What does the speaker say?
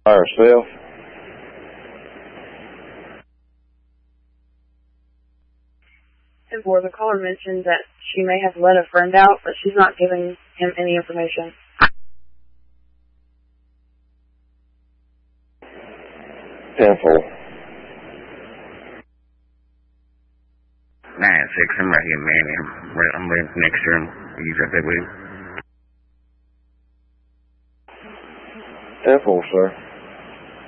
by herself? And for the caller mentioned that she may have let a friend out, but she's not giving him any information. 10-4. 9-6, I'm right here, man. I'm right next to him. He's right there with him. 10-4, sir.